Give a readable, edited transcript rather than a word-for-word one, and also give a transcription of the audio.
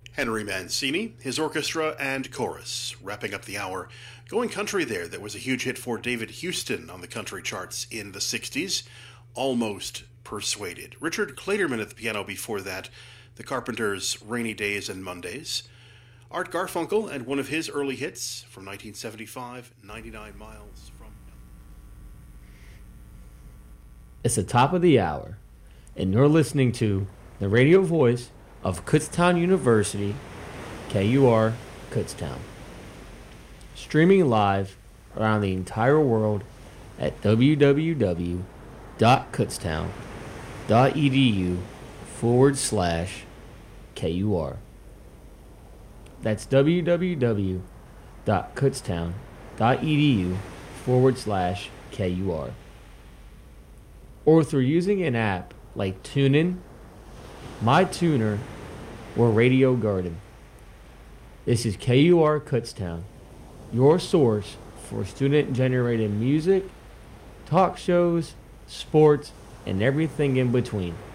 Henry Mancini, his orchestra and chorus, wrapping up the hour. Going Country There, that was a huge hit for David Houston on the country charts in the 60s. Almost Persuaded. Richard Clayderman at the piano before that. The Carpenters' Rainy Days and Mondays. Art Garfunkel and one of his early hits from 1975, 99 Miles from... It's the top of the hour, and you're listening to the radio voice of Kutztown University, KUR Kutztown. Streaming live around the entire world at www.kutztown.edu/KUR. That's www.kutztown.edu/KUR. Or through using an app like TuneIn, MyTuner, or Radio Garden. This is KUR Kutztown, your source for student-generated music, talk shows, sports, and everything in between.